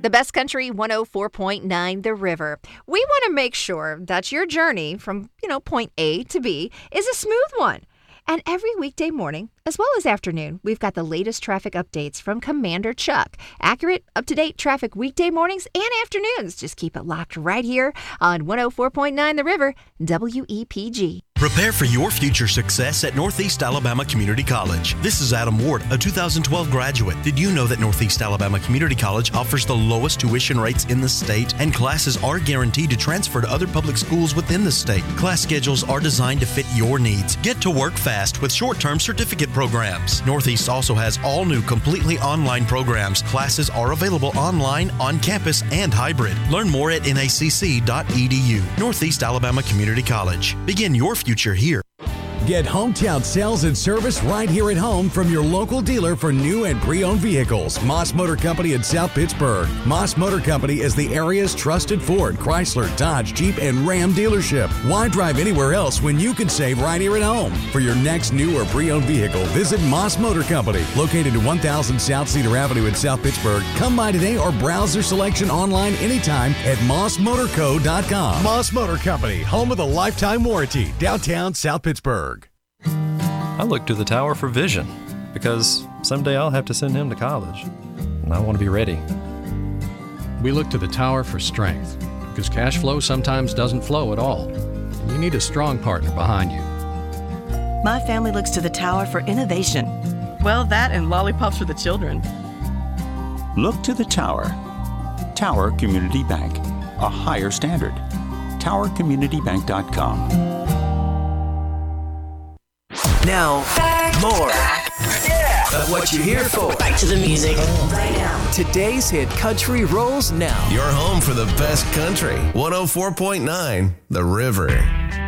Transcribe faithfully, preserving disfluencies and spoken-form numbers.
The Best Country one oh four point nine, The River. We want to make sure that your journey from, you know, point A to B is a smooth one. And every weekday morning, as well as afternoon, we've got the latest traffic updates from Commander Chuck. Accurate, up-to-date traffic weekday mornings and afternoons. Just keep it locked right here on one oh four point nine The River, W E P G. Prepare for your future success at Northeast Alabama Community College. This is Adam Ward, a two thousand twelve graduate. Did you know that Northeast Alabama Community College offers the lowest tuition rates in the state, and classes are guaranteed to transfer to other public schools within the state? Class schedules are designed to fit your needs. Get to work fast with short-term certificate programs. Northeast also has all new completely online programs. Classes are available online, on campus, and hybrid. Learn more at N A C C dot E D U. Northeast Alabama Community College. Begin your future here. Get hometown sales and service right here at home from your local dealer for new and pre-owned vehicles. Moss Motor Company in South Pittsburgh. Moss Motor Company is the area's trusted Ford, Chrysler, Dodge, Jeep, and Ram dealership. Why drive anywhere else when you can save right here at home? For your next new or pre-owned vehicle, visit Moss Motor Company, located at one thousand South Cedar Avenue in South Pittsburgh. Come by today or browse their selection online anytime at moss motor co dot com. Moss Motor Company, home of the lifetime warranty, downtown South Pittsburgh. I look to the tower for vision because someday I'll have to send him to college, and I want to be ready. We look to the tower for strength because cash flow sometimes doesn't flow at all, and you need a strong partner behind you. My family looks to the tower for innovation. Well, that and lollipops for the children. Look to the tower. Tower Community Bank, a higher standard. tower community bank dot com. Now, back, more back. Yeah. of what you're here for. Back to the music right now. Today's hit country rolls now. Your home for the best country. one oh four point nine The River.